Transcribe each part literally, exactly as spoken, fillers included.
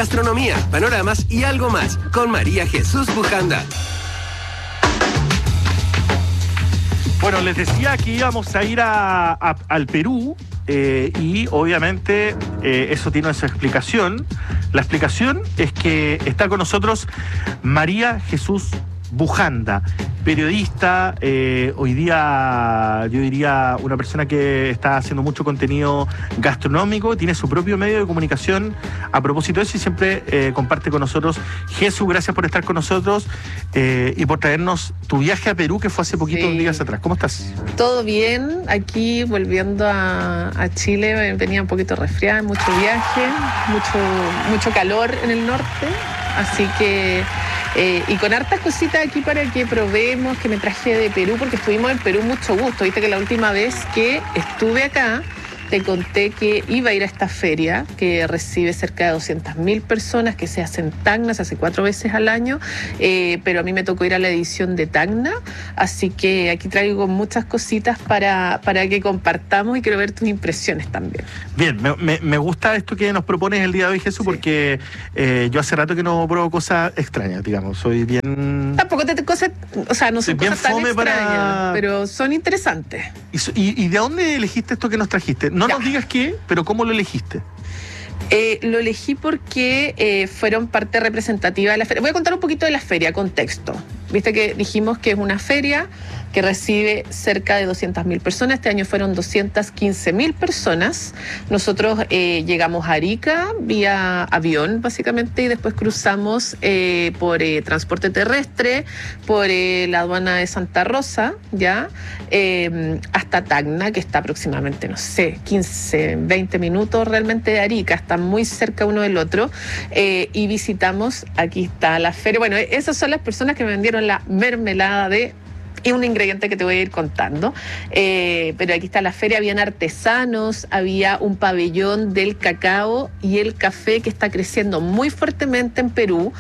gastronomía, panoramas y algo más con María Jesús Bujanda. Bueno, les decía que íbamos a ir a, a, al Perú eh, y obviamente eh, eso tiene su explicación. La explicación es que está con nosotros María Jesús Bujanda, periodista, eh, hoy día yo diría una persona que está haciendo mucho contenido gastronómico, tiene su propio medio de comunicación a propósito de eso y siempre eh, comparte con nosotros. Jesús, gracias por estar con nosotros eh, y por traernos tu viaje a Perú que fue hace poquitos sí. días atrás. ¿Cómo estás? Todo bien, aquí volviendo a, a Chile, venía un poquito resfriada, mucho viaje, mucho, mucho calor en el norte, así que Eh, y con hartas cositas aquí para que probemos, que me traje de Perú, porque estuvimos en Perú mucho gusto. Viste que la última vez que estuve acá, te conté que iba a ir a esta feria que recibe cerca de doscientas mil personas, que se hace en Tacna, se hace cuatro veces al año, eh, pero a mí me tocó ir a la edición de Tacna, así que aquí traigo muchas cositas para, para que compartamos y quiero ver tus impresiones también. Bien, me, me, me gusta esto que nos propones el día de hoy, Jesús, sí. porque eh, yo hace rato que no pruebo cosas extrañas, digamos, soy bien... Tampoco te, te cosas, o sea, no son bien cosas tan fome extrañas, para... pero son interesantes. ¿Y, y, ¿Y de dónde elegiste esto que nos trajiste? No ya. Nos digas qué, pero ¿cómo lo elegiste? Eh, lo elegí porque eh, fueron parte representativa de la feria. Voy a contar un poquito de la feria, contexto. Viste que dijimos que es una feria que recibe cerca de doscientas mil personas. Este año fueron doscientas quince mil personas. Nosotros eh, llegamos a Arica vía avión, básicamente, y después cruzamos eh, por eh, transporte terrestre, por eh, la aduana de Santa Rosa, ya, eh, hasta Tacna, que está aproximadamente, no sé, quince, veinte minutos realmente de Arica, están muy cerca uno del otro, eh, y visitamos, aquí está la feria. Bueno, esas son las personas que me vendieron la mermelada de... y un ingrediente que te voy a ir contando, eh, pero aquí está la feria, habían artesanos, había un pabellón del cacao y el café que está creciendo muy fuertemente en Perú,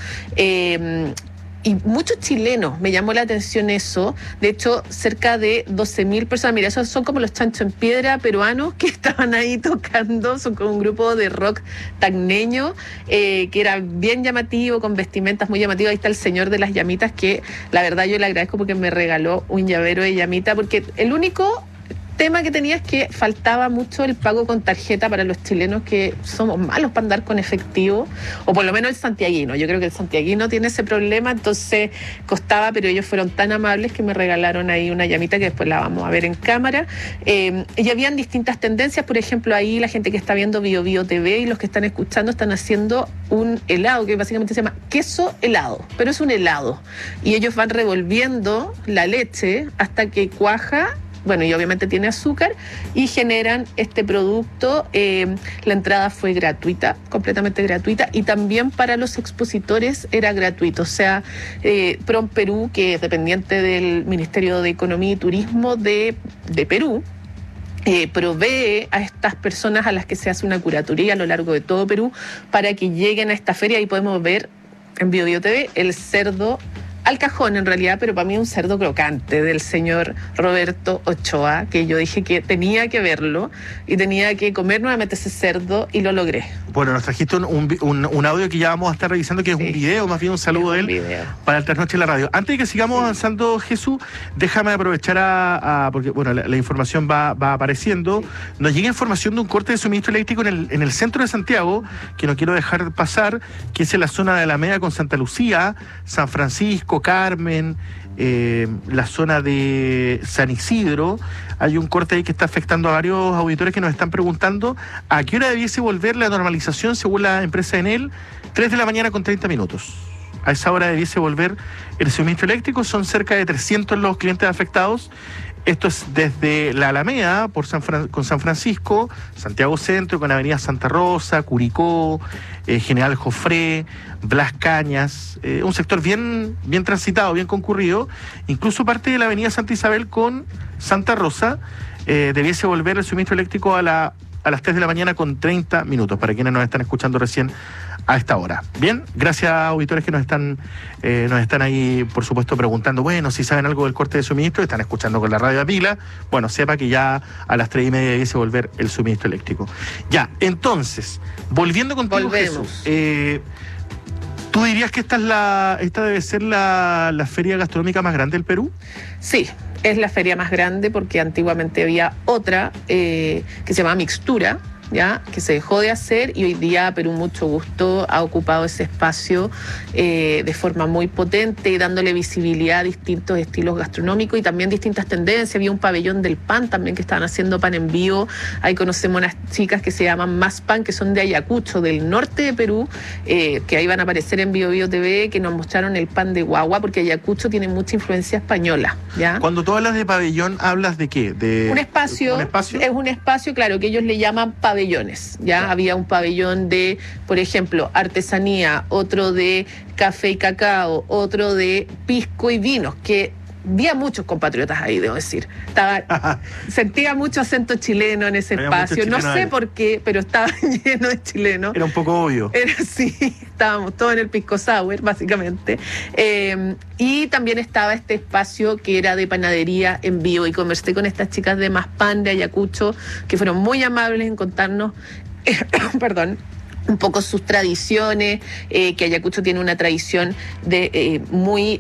eh, y muchos chilenos, me llamó la atención eso. De hecho, cerca de doce mil personas, mira, esos son como los chanchos en piedra peruanos que estaban ahí tocando, son como un grupo de rock tacneño, eh, que era bien llamativo, con vestimentas muy llamativas. Ahí está el señor de las llamitas, que la verdad yo le agradezco porque me regaló un llavero de llamita, porque el único tema que tenía es que faltaba mucho el pago con tarjeta para los chilenos, que somos malos para andar con efectivo, o por lo menos el santiaguino. Yo creo que el santiaguino tiene ese problema, entonces costaba, pero ellos fueron tan amables que me regalaron ahí una llamita que después la vamos a ver en cámara. Eh, y habían distintas tendencias, por ejemplo, ahí la gente que está viendo Bio Bio T V y los que están escuchando están haciendo un helado que básicamente se llama queso helado, pero es un helado. Y ellos van revolviendo la leche hasta que cuaja. Bueno, y obviamente tiene azúcar, y generan este producto. Eh, la entrada fue gratuita, completamente gratuita, y también para los expositores era gratuito. O sea, eh, Prom Perú, que es dependiente del Ministerio de Economía y Turismo de, de Perú, Eh, provee a estas personas a las que se hace una curatoría a lo largo de todo Perú para que lleguen a esta feria. Y podemos ver en Bio Bio T V el cerdo al cajón, en realidad, pero para mí un cerdo crocante del señor Roberto Ochoa, que yo dije que tenía que verlo y tenía que comer nuevamente ese cerdo, y lo logré. Bueno, nos trajiste un, un, un audio que ya vamos a estar revisando, que es sí. un video, más bien un saludo de él video. Para el Trasnoche en la radio. Antes de que sigamos sí. avanzando, Jesús, déjame aprovechar a, a porque bueno, la, la información va, va apareciendo. Sí. Nos llega información de un corte de suministro eléctrico en el, en el centro de Santiago, que no quiero dejar pasar, que es en la zona de Alameda con Santa Lucía, San Francisco, Carmen, eh, la zona de San Isidro. Hay un corte ahí que está afectando a varios auditores que nos están preguntando a qué hora debiese volver la normalización según la empresa Enel. tres de la mañana con treinta minutos. A esa hora debiese volver el suministro eléctrico. Son cerca de trescientos los clientes afectados. Esto es desde la Alameda por San Fran- con San Francisco, Santiago Centro, con Avenida Santa Rosa, Curicó, eh, General Jofré, Blas Cañas, eh, un sector bien, bien transitado, bien concurrido. Incluso parte de la Avenida Santa Isabel con Santa Rosa, eh, debiese volver el suministro eléctrico a la a las tres de la mañana con treinta minutos, para quienes nos están escuchando recién a esta hora. Bien, gracias a auditores que nos están eh, nos están ahí, por supuesto, preguntando, bueno, si saben algo del corte de suministro, están escuchando con la radio a pila, bueno, sepa que ya a las tres y media dice volver el suministro eléctrico. Ya, entonces, volviendo contigo, Volvemos. Jesús, eh, ¿tú dirías que esta es la esta debe ser la, la feria gastronómica más grande del Perú? Sí, es la feria más grande porque antiguamente había otra eh, que se llamaba Mixtura, ¿ya? Que se dejó de hacer y hoy día Perú Mucho Gusto ha ocupado ese espacio eh, de forma muy potente y dándole visibilidad a distintos estilos gastronómicos y también distintas tendencias. Había un pabellón del pan también que estaban haciendo pan en vivo. Ahí conocemos unas chicas que se llaman Más Pan, que son de Ayacucho, del norte de Perú, eh, que ahí van a aparecer en Bio Bio T V, que nos mostraron el pan de guagua, porque Ayacucho tiene mucha influencia española, ¿ya? Cuando tú hablas de pabellón, ¿hablas de qué? De Un espacio, ¿Un espacio? es un espacio, claro, que ellos le llaman pabellones, ¿ya? Claro. Había un pabellón de, por ejemplo, artesanía, otro de café y cacao, otro de pisco y vinos, que había muchos compatriotas ahí, debo decir. Estaba, sentía mucho acento chileno en ese Había espacio, mucho no sé chileno ahí. por qué, pero estaba lleno de chilenos. Era un poco obvio. Era así, estábamos todos en el pisco sour, básicamente. Eh, y también estaba este espacio que era de panadería en vivo. Y conversé con estas chicas de Más Pan de Ayacucho, que fueron muy amables en contarnos, eh, perdón, un poco sus tradiciones, eh, que Ayacucho tiene una tradición de eh, muy